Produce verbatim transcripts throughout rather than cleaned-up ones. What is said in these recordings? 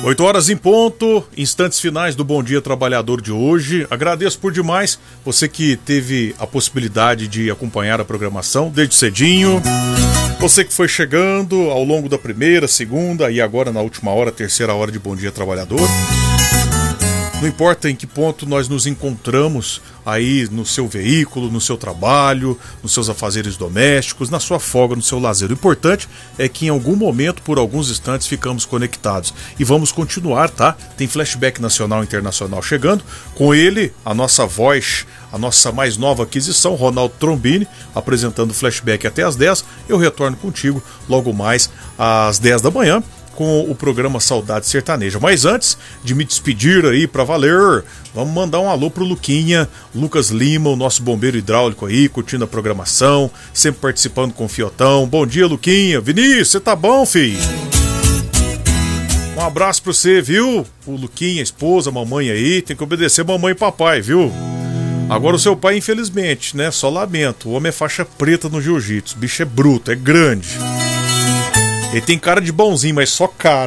oito horas em ponto, instantes finais do Bom Dia Trabalhador de hoje. Agradeço por demais você que teve a possibilidade de acompanhar a programação desde cedinho. Você que foi chegando ao longo da primeira, segunda e agora na última hora, terceira hora de Bom Dia Trabalhador. Não importa em que ponto nós nos encontramos aí no seu veículo, no seu trabalho, nos seus afazeres domésticos, na sua folga, no seu lazer. O importante é que em algum momento, por alguns instantes, ficamos conectados. E vamos continuar, tá? Tem flashback nacional e internacional chegando. Com ele, a nossa voz, a nossa mais nova aquisição, Ronaldo Trombini, apresentando flashback até às dez. Eu retorno contigo logo mais às dez da manhã. Com o programa Saudade Sertaneja. Mas antes de me despedir aí pra valer, vamos mandar um alô pro Luquinha, Lucas Lima, o nosso bombeiro hidráulico aí, curtindo a programação, sempre participando com o Fiotão. Bom dia, Luquinha. Vinícius, você tá bom, filho? Um abraço pra você, viu? O Luquinha, a esposa, a mamãe aí, tem que obedecer mamãe e papai, viu? Agora o seu pai, infelizmente, né? Só lamento, o homem é faixa preta no jiu-jitsu, o bicho é bruto, é grande. Ele tem cara de bonzinho, mas só cara.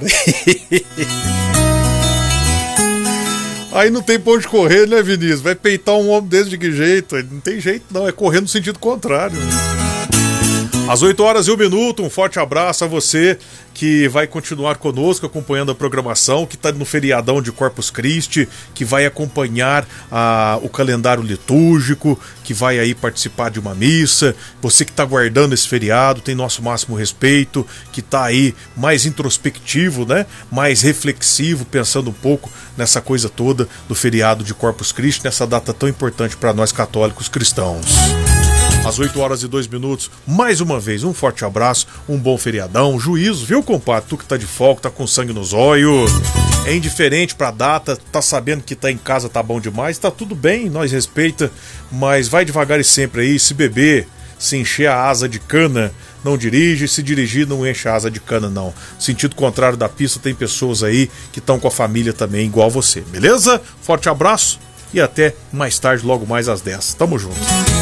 Aí não tem pra onde correr, né, Vinícius? Vai peitar um homem desse de que jeito? Não tem jeito não, é correr no sentido contrário. Às oito horas e um minuto, um forte abraço a você que vai continuar conosco acompanhando a programação, que está no feriadão de Corpus Christi, que vai acompanhar a, o calendário litúrgico, que vai aí participar de uma missa. Você que está guardando esse feriado, tem nosso máximo respeito, que está aí mais introspectivo, né? Mais reflexivo, pensando um pouco nessa coisa toda do feriado de Corpus Christi, nessa data tão importante para nós católicos cristãos. Às oito horas e dois minutos, mais uma vez, um forte abraço, um bom feriadão, juízo, viu, compadre? Tu que tá de folga, tá com sangue nos olhos, é indiferente pra data, tá sabendo que tá em casa, tá bom demais, tá tudo bem, nós respeita, mas vai devagar e sempre aí, se beber, se encher a asa de cana, não dirige, se dirigir não enche a asa de cana não. Sentido contrário da pista, tem pessoas aí que estão com a família também, igual você, beleza? Forte abraço e até mais tarde, logo mais às dez. Tamo junto.